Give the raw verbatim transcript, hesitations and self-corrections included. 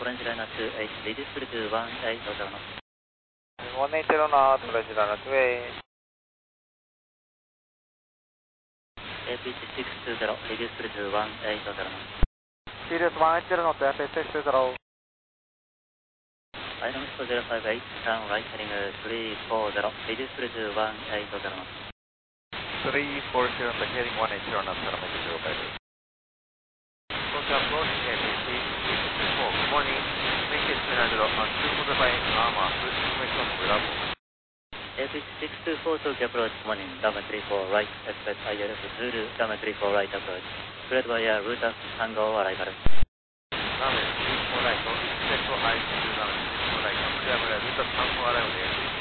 Orange Liner two eight, reduce speed to one eight zero knots. one eight zero knots, Orange Liner two eight. A P H six two zero, reduce speed to one eight zero knots. Sirius one eight zero knots, F H six two zero. Dynamics zero five eight, turn right heading three four zero, reduce speed to one eight zero knots. three four zero, heading one eight zero knots, Dynamics zero five eight. Social approach, A P C six two four, good morning. Make it two hundred on two quarter by armor, information Bravo. A P H six two four, Tokyo approach, morning, runway three four right, expect I L F Zulu, runway three four right approach. Cleared via route of Tango arrival. Runway three four right, expect I L F Zulu, runway three four right, cleared via route of Tango arrival.